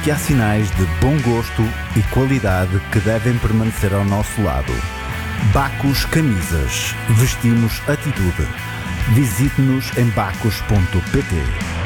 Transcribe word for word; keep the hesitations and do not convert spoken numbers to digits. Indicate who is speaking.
Speaker 1: que há sinais de bom gosto e qualidade que devem permanecer ao nosso lado. Bacos Camisas. Vestimos atitude. Visite-nos em bacos ponto pt.